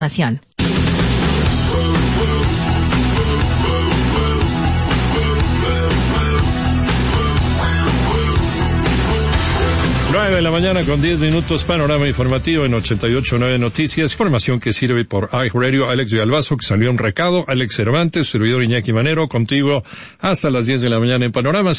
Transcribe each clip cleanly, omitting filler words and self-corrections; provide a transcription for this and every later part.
Nueve de la mañana con 10 minutos, panorama informativo en 88.9 Noticias, información que sirve por iHeartRadio. Alex Villalbazo, que salió un recado, Alex Cervantes, servidor Iñaki Manero, contigo hasta las 10 de la mañana en panorama.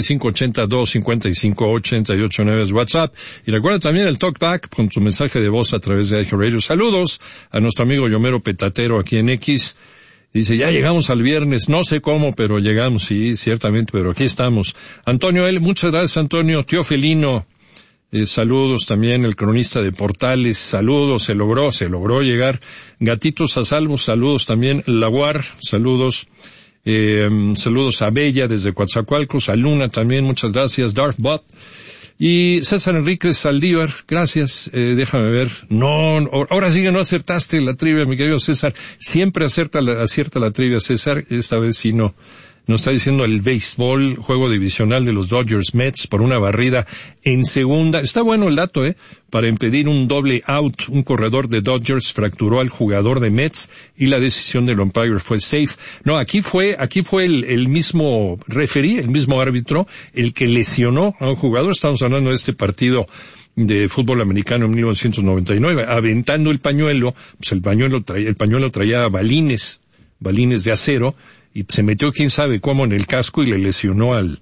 5582-5588-9 es WhatsApp, y recuerda también el Talkback con su mensaje de voz a través de iHeartRadio. Saludos a nuestro amigo Yomero Petatero aquí en X. Dice, ya llegamos al viernes, no sé cómo, pero llegamos, sí, ciertamente, pero aquí estamos. Antonio L., muchas gracias, Antonio. Tío Felino, saludos también, el cronista de Portales, saludos, se logró llegar. Gatitos a salvo, saludos también. Laguar, saludos. Saludos a Bella desde Coatzacoalcos, a Luna también, muchas gracias. Darth Bot. Y César Enríquez Saldívar, gracias, déjame ver. No, ahora sí que no acertaste la trivia, mi querido César. Siempre acierta la trivia, César. Esta vez sí no. Nos está diciendo el béisbol, juego divisional de los Dodgers Mets por una barrida en segunda. Está bueno el dato, para impedir un doble out. Un corredor de Dodgers fracturó al jugador de Mets y la decisión del umpire fue safe. No, aquí fue el mismo referee, el mismo árbitro, el que lesionó a un jugador. Estamos hablando de este partido de fútbol americano en 1999, aventando el pañuelo. Pues el pañuelo traía balines de acero, y se metió quién sabe cómo en el casco y le lesionó al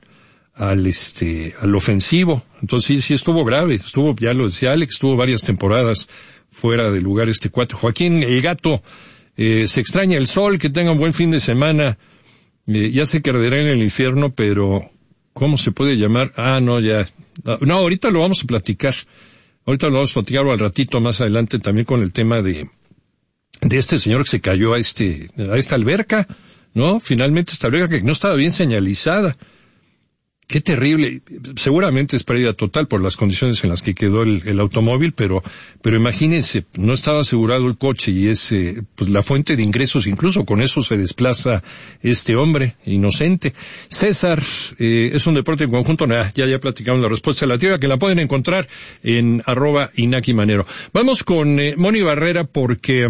ofensivo. Entonces sí estuvo grave, ya lo decía Alex, estuvo varias temporadas fuera de lugar este cuate. Joaquín el Gato, se extraña el sol, que tenga un buen fin de semana. Ya sé que arderá en el infierno, pero ¿cómo se puede llamar? No, ahorita lo vamos a platicar. Ahorita lo vamos a platicar al ratito más adelante también con el tema de este señor que se cayó a esta alberca, ¿no? Finalmente esta alberca que no estaba bien señalizada. Qué terrible. Seguramente es pérdida total por las condiciones en las que quedó el automóvil, pero imagínense, no estaba asegurado el coche y es pues la fuente de ingresos, incluso con eso se desplaza este hombre inocente. César, es un deporte en conjunto. Ya platicamos la respuesta a la trivia, que la pueden encontrar en @Iñaki Manero. Vamos con Moni Barrera, porque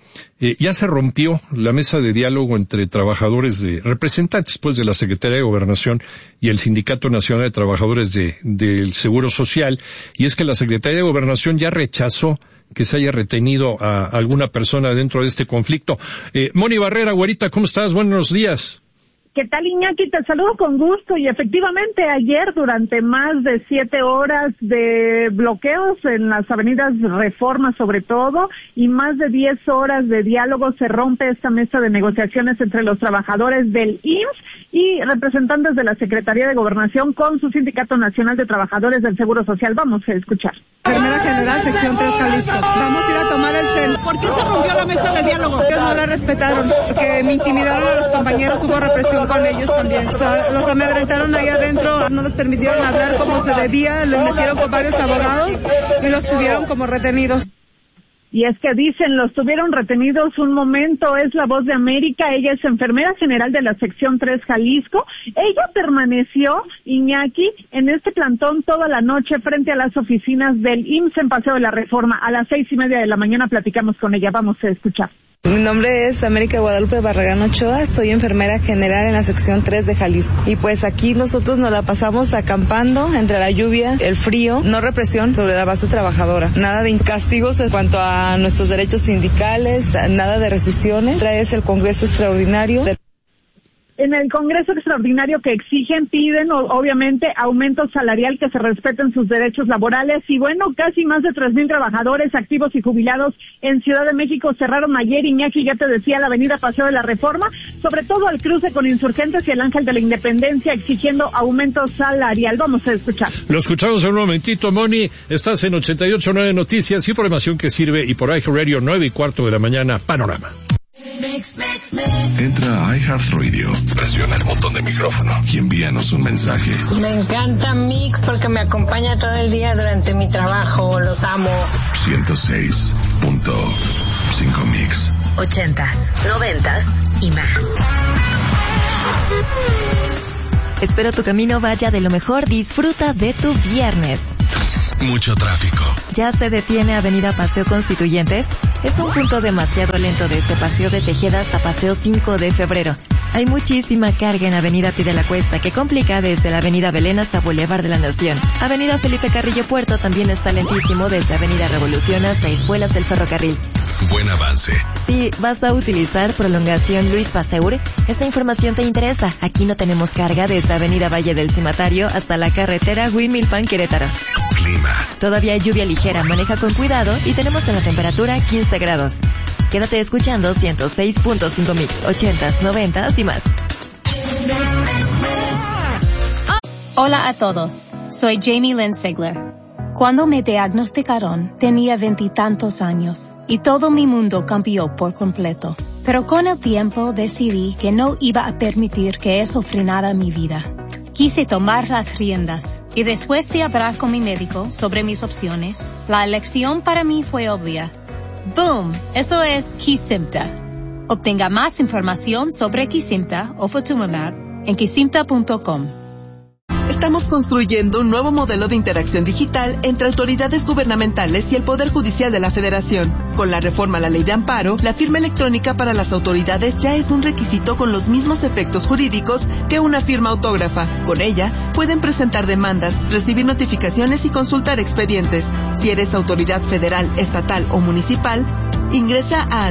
ya se rompió la mesa de diálogo entre representantes de la Secretaría de Gobernación y el Sindicato Nacional de Trabajadores del Seguro Social, y es que la Secretaría de Gobernación ya rechazó que se haya retenido a alguna persona dentro de este conflicto. Moni Barrera, güerita, ¿cómo estás? Buenos días. ¿Qué tal, Iñaki? Te saludo con gusto, y efectivamente ayer, durante más de 7 horas de bloqueos en las avenidas Reforma sobre todo, y más de 10 horas de diálogo, se rompe esta mesa de negociaciones entre los trabajadores del IMSS y representantes de la Secretaría de Gobernación con su Sindicato Nacional de Trabajadores del Seguro Social. Vamos a escuchar. Enfermera General, sección 3, Jalisco. Vamos a ir a tomar el CEL. ¿Por qué se rompió la mesa de diálogo? Ellos no la respetaron, porque me intimidaron a los compañeros, hubo represión con ellos también. O sea, los amedrentaron ahí adentro, no les permitieron hablar como se debía, les metieron con varios abogados y los tuvieron como retenidos. Y es que dicen, los tuvieron retenidos un momento. Es La Voz de América, ella es enfermera general de la sección 3 Jalisco. Ella permaneció, Iñaki, en este plantón toda la noche frente a las oficinas del IMSS en Paseo de la Reforma. A las 6:30 de la mañana platicamos con ella, vamos a escuchar. Mi nombre es América Guadalupe Barragán Ochoa, soy enfermera general en la sección 3 de Jalisco. Y pues aquí nosotros nos la pasamos acampando entre la lluvia, el frío, no represión sobre la base trabajadora. Nada de castigos en cuanto a nuestros derechos sindicales, nada de rescisiones. Traes el Congreso Extraordinario. En el Congreso Extraordinario que exigen, piden obviamente aumento salarial, que se respeten sus derechos laborales, y bueno, casi más de 3,000 trabajadores activos y jubilados en Ciudad de México cerraron ayer, Iñaki, ya te decía, la avenida Paseo de la Reforma, sobre todo al cruce con Insurgentes y el Ángel de la Independencia, exigiendo aumento salarial. Vamos a escuchar. Lo escuchamos en un momentito. Moni, estás en 88.9 Noticias, información que sirve, y por iHeartRadio 9:15 de la mañana, Panorama. Entra a iHeartRadio, presiona el botón de micrófono y envíanos un mensaje. Me encanta Mix porque me acompaña todo el día durante mi trabajo, los amo. 106.5 Mix. 80s, 90s y más. Espero tu camino vaya de lo mejor. Disfruta de tu viernes. Mucho tráfico. ¿Ya se detiene Avenida Paseo Constituyentes? Es un punto demasiado lento desde Paseo de Tejeda hasta Paseo 5 de Febrero. Hay muchísima carga en Avenida Pie de la Cuesta que complica desde la Avenida Belén hasta Boulevard de la Nación. Avenida Felipe Carrillo Puerto también está lentísimo desde Avenida Revolución hasta Espuelas del Ferrocarril. Buen avance. Si vas a utilizar prolongación Luis Pasteur, esta información te interesa. Aquí no tenemos carga desde Avenida Valle del Cimatario hasta la carretera Huimilpan Querétaro. Clima. Todavía hay lluvia ligera, maneja con cuidado y tenemos en la temperatura 15 grados. Quédate escuchando 106.5 Mix, 80s, 90s y más. Hola a todos, soy Jamie Lynn Sigler. Cuando me diagnosticaron, tenía 20 y tantos años y todo mi mundo cambió por completo. Pero con el tiempo decidí que no iba a permitir que eso frenara mi vida. Quise tomar las riendas y después de hablar con mi médico sobre mis opciones, la elección para mí fue obvia. ¡Boom! Eso es Kesimpta. Obtenga más información sobre Kesimpta o Ofatumumab en kesimpta.com. Estamos construyendo un nuevo modelo de interacción digital entre autoridades gubernamentales y el Poder Judicial de la Federación. Con la reforma a la Ley de Amparo, la firma electrónica para las autoridades ya es un requisito con los mismos efectos jurídicos que una firma autógrafa. Con ella, pueden presentar demandas, recibir notificaciones y consultar expedientes. Si eres autoridad federal, estatal o municipal, ingresa a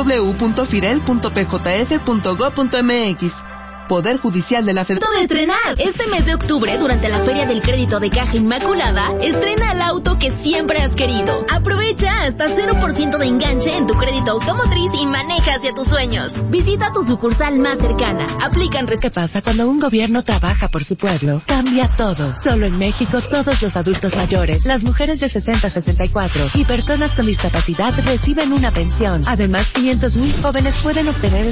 www.firel.pjf.gov.mx. Poder Judicial de la Federación. De estrenar. Este mes de octubre, durante la Feria del Crédito de Caja Inmaculada, estrena el auto que siempre has querido. Aprovecha hasta 0% de enganche en tu crédito automotriz y maneja hacia tus sueños. Visita tu sucursal más cercana. Aplican. ¿Qué pasa cuando un gobierno trabaja por su pueblo? Cambia todo. Solo en México, todos los adultos mayores, las mujeres de 60 a 64 y personas con discapacidad reciben una pensión. Además, 500,000 jóvenes pueden obtener